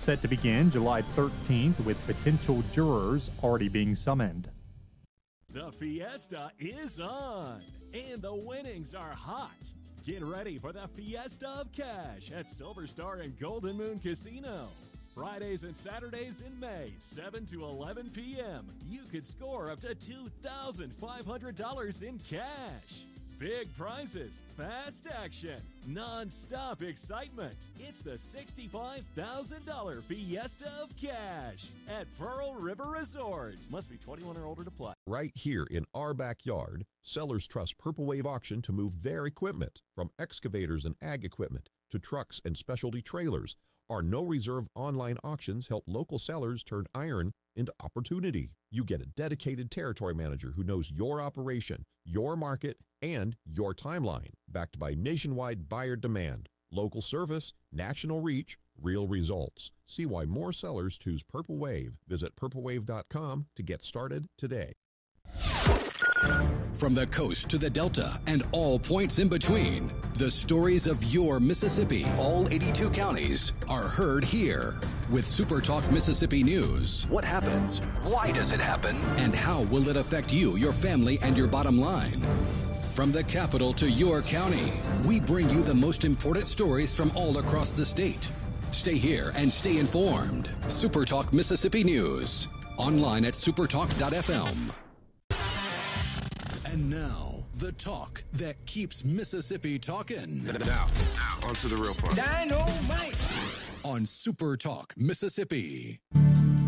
set to begin July 13th with potential jurors already being summoned. The fiesta is on, and the winnings are hot. Get ready for the Fiesta of Cash at Silver Star and Golden Moon Casino. Fridays and Saturdays in May, 7 to 11 p.m. You could score up to $2,500 in cash. Big prizes, fast action, non-stop excitement. It's the $65,000 Fiesta of Cash at Pearl River Resorts. Must be 21 or older to play. Right here in our backyard, sellers trust Purple Wave Auction to move their equipment, from excavators and ag equipment to trucks and specialty trailers. Our no-reserve online auctions help local sellers turn iron into opportunity. You get a dedicated territory manager who knows your operation, your market, and your timeline, backed by nationwide buyer demand, local service, national reach, real results. See why more sellers choose Purple Wave. Visit purplewave.com to get started today. From the coast to the Delta and all points in between, the stories of your Mississippi, all 82 counties, are heard here. With Super Talk Mississippi News. What happens? Why does it happen? And how will it affect you, your family, and your bottom line? From the capital to your county, we bring you the most important stories from all across the state. Stay here and stay informed. Super Talk Mississippi News. Online at supertalk.fm. And now, the talk that keeps Mississippi talking. Now, on to the real part. Dynamite! On Super Talk Mississippi.